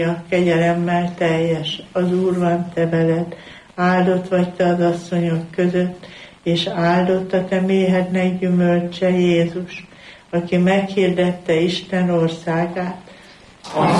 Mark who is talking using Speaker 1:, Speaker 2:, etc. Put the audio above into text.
Speaker 1: kegyelemmel teljes, az Úr van te veled, áldott vagy te az asszonyok között, és áldott a te méhednek gyümölcse, Jézus, aki meghirdette Isten országát.